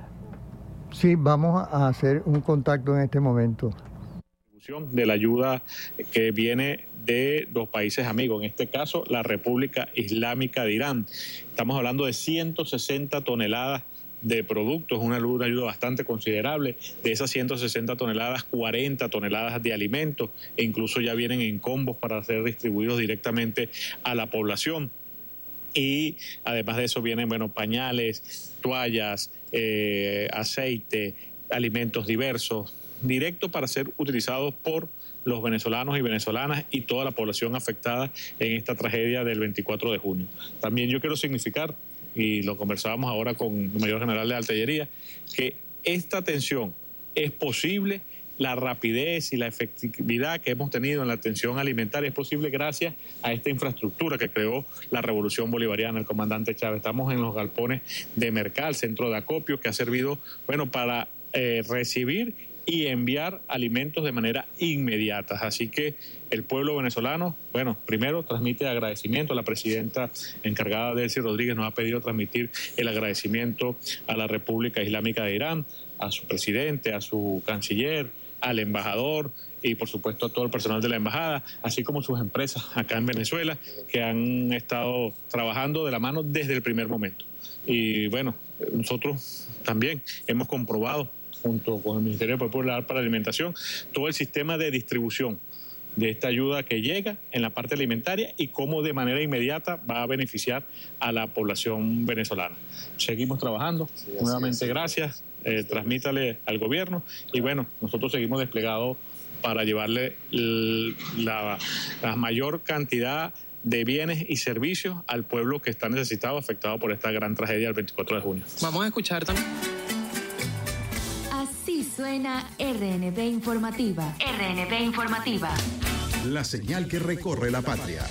Sí, vamos a hacer un contacto en este momento. De la ayuda que viene de los países amigos, en este caso la República Islámica de Irán. Estamos hablando de 160 toneladas de productos, una ayuda bastante considerable. De esas 160 toneladas, 40 toneladas de alimentos, e incluso ya vienen en combos para ser distribuidos directamente a la población. Y además de eso vienen, pañales, toallas, aceite, alimentos diversos, directo para ser utilizados por los venezolanos y venezolanas y toda la población afectada en esta tragedia del 24 de junio. También yo quiero significar, y lo conversábamos ahora con el Mayor General de Artillería, que esta atención es posible, la rapidez y la efectividad que hemos tenido en la atención alimentaria es posible gracias a esta infraestructura que creó la Revolución Bolivariana, el comandante Chávez. Estamos en los galpones de Mercal, centro de acopio, que ha servido, para recibir y enviar alimentos de manera inmediata. Así que el pueblo venezolano, primero transmite agradecimiento. La presidenta encargada, Delcy Rodríguez, nos ha pedido transmitir el agradecimiento a la República Islámica de Irán, a su presidente, a su canciller, al embajador y por supuesto a todo el personal de la embajada, así como sus empresas acá en Venezuela, que han estado trabajando de la mano desde el primer momento. Y nosotros también hemos comprobado, junto con el Ministerio Popular para la Alimentación, todo el sistema de distribución de esta ayuda que llega en la parte alimentaria y cómo de manera inmediata va a beneficiar a la población venezolana. Seguimos trabajando, nuevamente gracias, transmítale al gobierno y nosotros seguimos desplegados para llevarle la mayor cantidad de bienes y servicios al pueblo que está necesitado, afectado por esta gran tragedia del 24 de junio. Vamos a escuchar también. Así suena RNB Informativa. RNB Informativa. La señal que recorre la patria.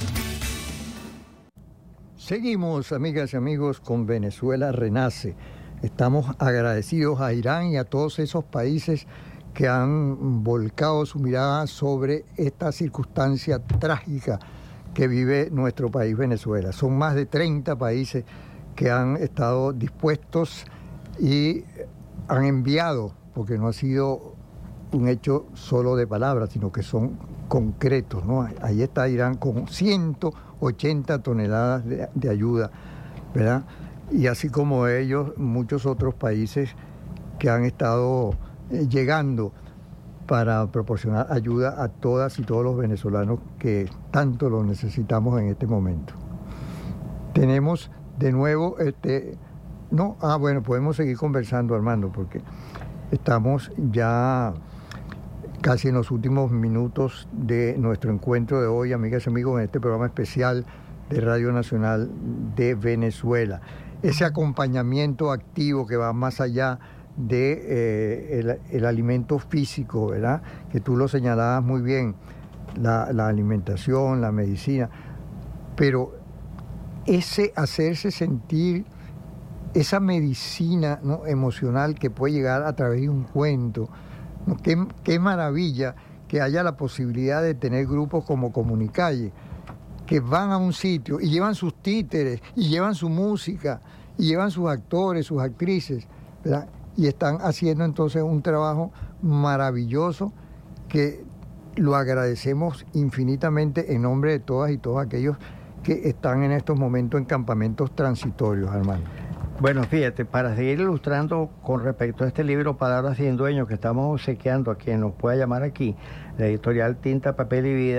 Seguimos, amigas y amigos, con Venezuela Renace. Estamos agradecidos a Irán y a todos esos países que han volcado su mirada sobre esta circunstancia trágica que vive nuestro país Venezuela. Son más de 30 países que han estado dispuestos y han enviado, porque no ha sido un hecho solo de palabras, sino que son concretos, ¿no? Ahí está Irán con 180 toneladas de ayuda, ¿verdad? Y así como ellos, muchos otros países que han estado llegando para proporcionar ayuda a todas y todos los venezolanos que tanto lo necesitamos en este momento. Tenemos de nuevo podemos seguir conversando, Armando, porque estamos ya casi en los últimos minutos de nuestro encuentro de hoy, amigas y amigos, en este programa especial de Radio Nacional de Venezuela. Ese acompañamiento activo que va más allá de el alimento físico, ¿verdad? Que tú lo señalabas muy bien, la alimentación, la medicina, pero ese hacerse sentir esa medicina, ¿no?, emocional que puede llegar a través de un cuento, ¿no? Qué maravilla que haya la posibilidad de tener grupos como Comunicalle, que van a un sitio y llevan sus títeres, y llevan su música, y llevan sus actores, sus actrices, ¿verdad? Y están haciendo entonces un trabajo maravilloso que lo agradecemos infinitamente en nombre de todas y todos aquellos que están en estos momentos en campamentos transitorios, hermano. Bueno, fíjate, para seguir ilustrando con respecto a este libro Palabras sin Dueño que estamos obsequiando a quien nos pueda llamar aquí, la editorial Tinta, Papel y Vida,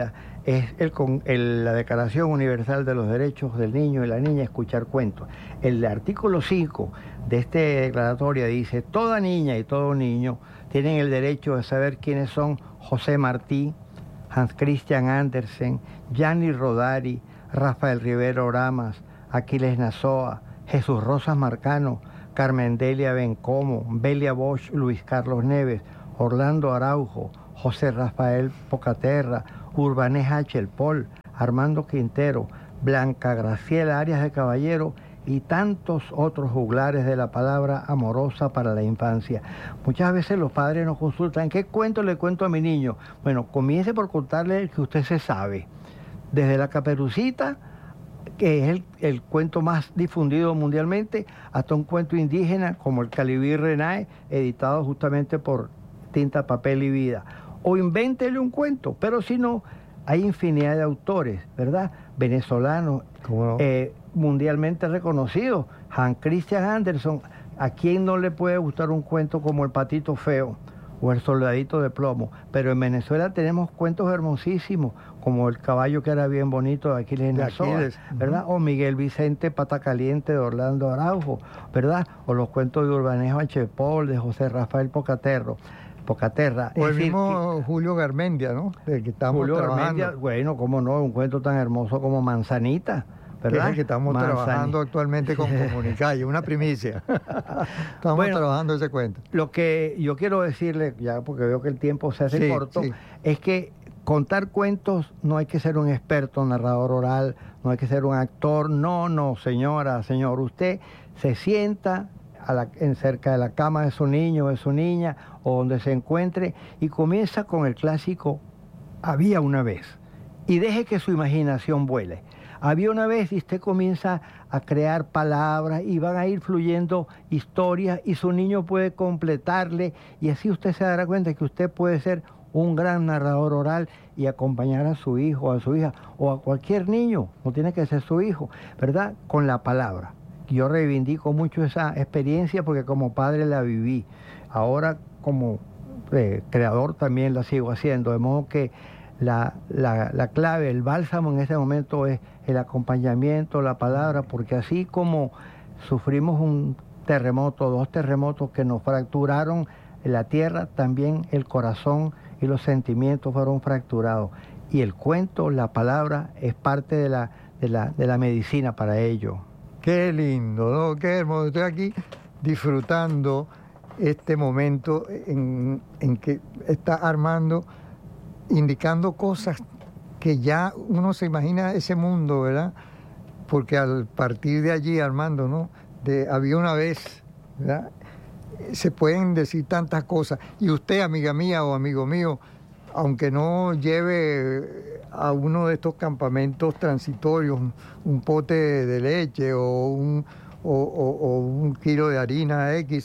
es la Declaración Universal de los Derechos del Niño y la Niña, escuchar cuentos. El artículo 5 de esta declaratoria dice: toda niña y todo niño tienen el derecho de saber quiénes son José Martí, Hans Christian Andersen, Gianni Rodari, Rafael Rivero Oramas, Aquiles Nazoa, Jesús Rosas Marcano, Carmen Delia Bencomo, Belia Bosch, Luis Carlos Neves, Orlando Araujo, José Rafael Pocaterra, Urbanés H. El Pol, Armando Quintero, Blanca Graciela Arias de Caballero y tantos otros juglares de la palabra amorosa para la infancia. Muchas veces los padres nos consultan: ¿qué cuento le cuento a mi niño? Bueno, comience por contarle el que usted se sabe. Desde la Caperucita, que es el cuento más difundido mundialmente, hasta un cuento indígena como el Calibí Renae, editado justamente por Tinta, Papel y Vida. O invéntele un cuento, pero si no, hay infinidad de autores, ¿verdad? Venezolanos, mundialmente reconocidos. Hans Christian Andersen, ¿a quién no le puede gustar un cuento como El Patito Feo o El Soldadito de Plomo? Pero en Venezuela tenemos cuentos hermosísimos, como El Caballo que era bien bonito de Aquiles Nazoa, ¿verdad? O Miguel Vicente Pata Caliente de Orlando Araujo, ¿verdad? O los cuentos de Urbanejo H. Paul, de José Rafael Pocaterra. O el mismo Julio Garmendia, ¿no? Del que estamos Julio trabajando. Garmendia, bueno, cómo no, un cuento tan hermoso como Manzanita, ¿verdad? Que es el que estamos trabajando actualmente con Comunicalle, una primicia. Estamos trabajando ese cuento. Lo que yo quiero decirle, ya porque veo que el tiempo se hace corto, es que contar cuentos no hay que ser un experto narrador oral, no hay que ser un actor, no, señora, señor, usted se sienta cerca de la cama de su niño o de su niña, o donde se encuentre, y comienza con el clásico Había una vez, y deje que su imaginación vuele. Había una vez, y usted comienza a crear palabras y van a ir fluyendo historias y su niño puede completarle, y así usted se dará cuenta que usted puede ser un gran narrador oral y acompañar a su hijo, a su hija o a cualquier niño, no tiene que ser su hijo, ¿verdad? Con la palabra. Yo reivindico mucho esa experiencia porque como padre la viví. Ahora como creador también la sigo haciendo. De modo que la clave, el bálsamo en este momento es el acompañamiento, la palabra, porque así como sufrimos un terremoto, 2 terremotos que nos fracturaron la tierra, también el corazón y los sentimientos fueron fracturados. Y el cuento, la palabra, es parte de la medicina para ello. Qué lindo, ¿no? Qué hermoso. Estoy aquí disfrutando este momento en que está Armando indicando cosas que ya uno se imagina ese mundo, ¿verdad? Porque al partir de allí, Armando, ¿no? Había una vez, ¿verdad? Se pueden decir tantas cosas. Y usted, amiga mía o amigo mío, aunque no lleve a uno de estos campamentos transitorios un pote de leche o un kilo de harina X,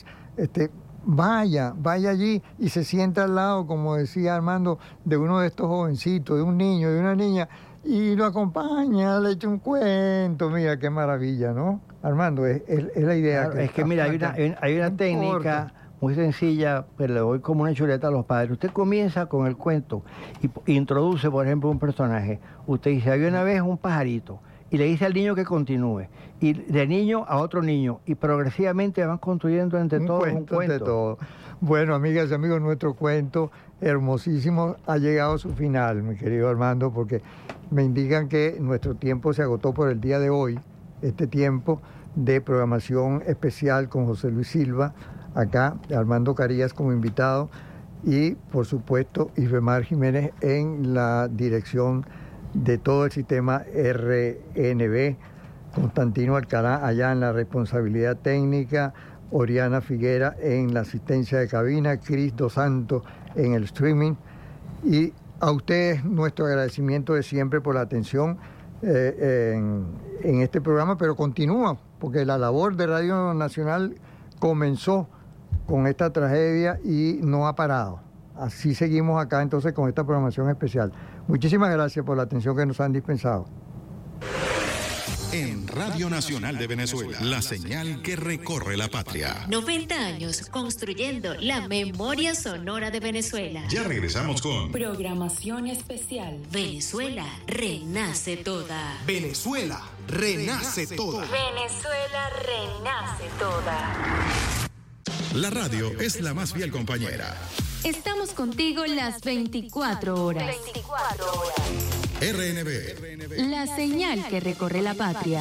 vaya allí y se sienta al lado, como decía Armando, de uno de estos jovencitos, de un niño, de una niña, y lo acompaña, le echa un cuento. Mira qué maravilla, ¿no? Armando, es la idea. Claro, es que mira, hay una técnica muy sencilla, pero le doy como una chuleta a los padres. Usted comienza con el cuento y introduce, por ejemplo, un personaje. Usted dice: había una vez un pajarito, y le dice al niño que continúe, y de niño a otro niño, y progresivamente van construyendo entre todos un cuento. Entre todos. Bueno, amigas y amigos, nuestro cuento hermosísimo ha llegado a su final, mi querido Armando, porque me indican que nuestro tiempo se agotó por el día de hoy, este tiempo de programación especial con José Luis Silva, acá Armando Carías como invitado, y por supuesto Isbemar Jiménez en la dirección de todo el sistema RNB, Constantino Alcará allá en la responsabilidad técnica, Oriana Figuera en la asistencia de cabina, Cris Dos Santos en el streaming, y a ustedes nuestro agradecimiento de siempre por la atención en este programa, pero continúa, porque la labor de Radio Nacional comenzó con esta tragedia y no ha parado. Así seguimos acá entonces con esta programación especial. Muchísimas gracias por la atención que nos han dispensado. En Radio Nacional de Venezuela, la señal que recorre la patria. 90 años construyendo la memoria sonora de Venezuela. Ya regresamos con programación especial. Venezuela renace toda. Venezuela renace toda. Venezuela renace toda. La radio es la más fiel compañera. Estamos contigo las 24 horas. RNB. La señal que recorre la patria.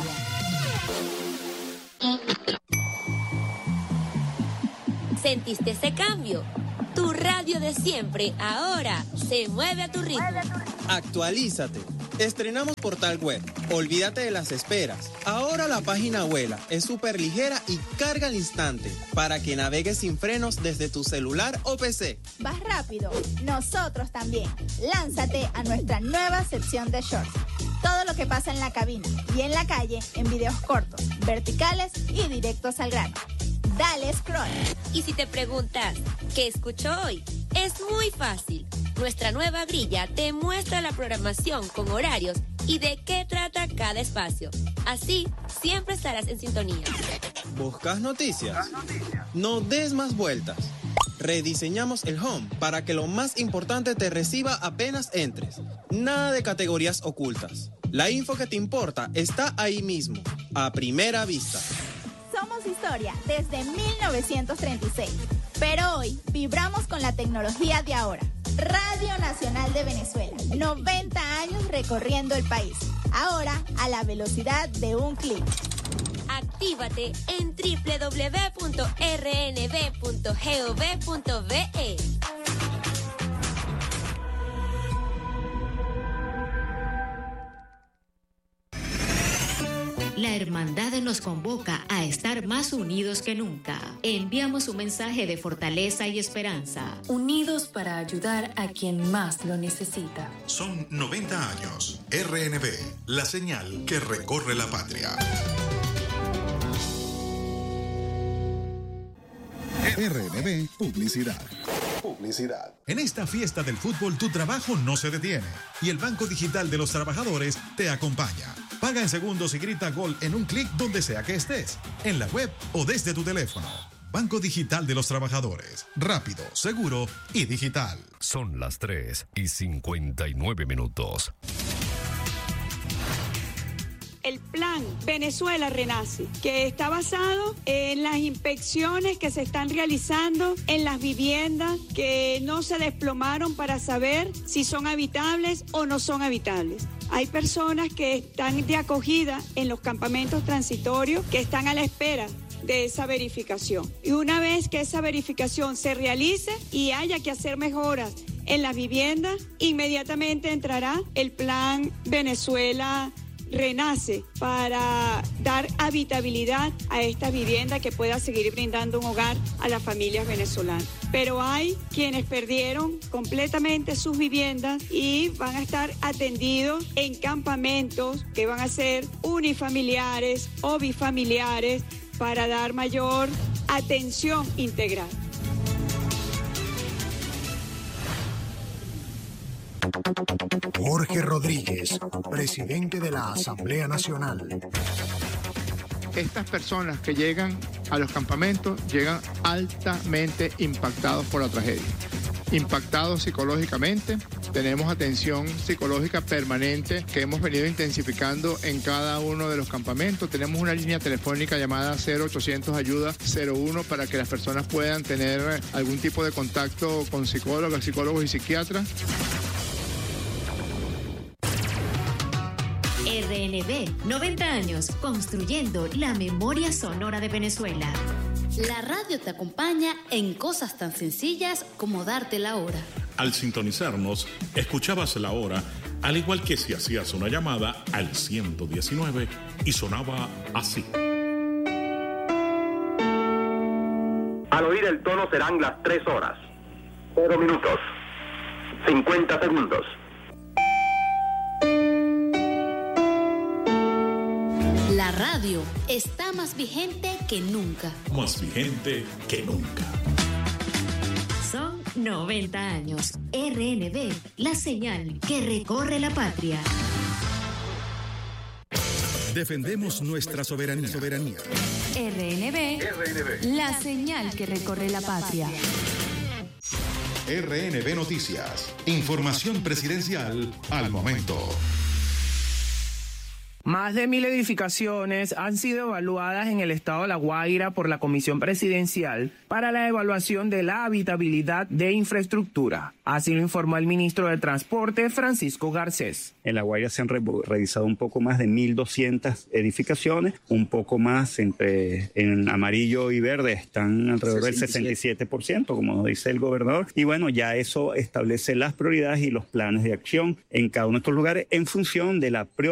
¿Sentiste ese cambio? Tu radio de siempre ahora se mueve a tu ritmo. Actualízate. Estrenamos portal web. Olvídate de las esperas. Ahora la página vuela, es súper ligera y carga al instante para que navegues sin frenos desde tu celular o PC. ¿Vas rápido? Nosotros también. Lánzate a nuestra nueva sección de Shorts. Todo lo que pasa en la cabina y en la calle en videos cortos, verticales y directos al grano. Dale scroll. Y si te preguntas, ¿qué escucho hoy? Es muy fácil. Nuestra nueva grilla te muestra la programación con horarios y de qué trata cada espacio. Así, siempre estarás en sintonía. ¿Buscas noticias? No des más vueltas. Rediseñamos el home para que lo más importante te reciba apenas entres. Nada de categorías ocultas. La info que te importa está ahí mismo, a primera vista. Somos historia desde 1936, pero hoy vibramos con la tecnología de ahora. Radio Nacional de Venezuela, 90 años recorriendo el país, ahora a la velocidad de un clic. Actívate en www.rnb.gov.be. La hermandad nos convoca a estar más unidos que nunca. Enviamos un mensaje de fortaleza y esperanza. Unidos para ayudar a quien más lo necesita. Son 90 años. RNB, la señal que recorre la patria. RNB Publicidad. En esta fiesta del fútbol tu trabajo no se detiene y el Banco Digital de los Trabajadores te acompaña. Paga en segundos y grita gol en un clic donde sea que estés, en la web o desde tu teléfono. Banco Digital de los Trabajadores. Rápido, seguro y digital. Son las 3:59. El plan Venezuela Renace, que está basado en las inspecciones que se están realizando en las viviendas que no se desplomaron para saber si son habitables o no son habitables. Hay personas que están de acogida en los campamentos transitorios que están a la espera de esa verificación. Y una vez que esa verificación se realice y haya que hacer mejoras en las viviendas, inmediatamente entrará el plan Venezuela Renace para dar habitabilidad a esta vivienda que pueda seguir brindando un hogar a las familias venezolanas. Pero hay quienes perdieron completamente sus viviendas y van a estar atendidos en campamentos que van a ser unifamiliares o bifamiliares para dar mayor atención integral. Jorge Rodríguez, presidente de la Asamblea Nacional. Estas personas que llegan a los campamentos llegan altamente impactados por la tragedia. Impactados psicológicamente, tenemos atención psicológica permanente que hemos venido intensificando en cada uno de los campamentos. Tenemos una línea telefónica llamada 0800 Ayuda 01 para que las personas puedan tener algún tipo de contacto con psicólogos y psiquiatras. RNB, 90 años construyendo la memoria sonora de Venezuela. La radio te acompaña en cosas tan sencillas como darte la hora. Al sintonizarnos, escuchabas la hora, al igual que si hacías una llamada al 119 y sonaba así. Al oír el tono serán las 3 horas, 0 minutos, 50 segundos. La radio está más vigente que nunca. Más vigente que nunca. Son 90 años. RNB, la señal que recorre la patria. Defendemos nuestra soberanía. RNB, la señal que recorre la patria. RNB Noticias. Información presidencial al momento. Más de 1.000 edificaciones han sido evaluadas en el estado de La Guaira por la Comisión Presidencial para la evaluación de la habitabilidad de infraestructura. Así lo informó el ministro de Transporte, Francisco Garcés. En La Guaira se han revisado un poco más de 1.200 edificaciones, un poco más en amarillo y verde están alrededor del 67%, como dice el gobernador. Y bueno, ya eso establece las prioridades y los planes de acción en cada uno de estos lugares en función de la prioridad